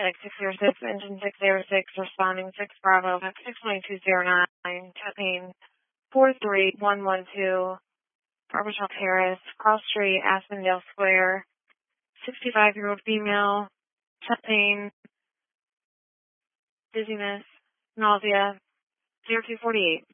FedEx 606, engine 606, responding 6 Bravo, 62209, tapping 43112, Barbershop Terrace, Cross Street, Aspendale Square, 65-year-old female, chest pain, dizziness, nausea, 0248.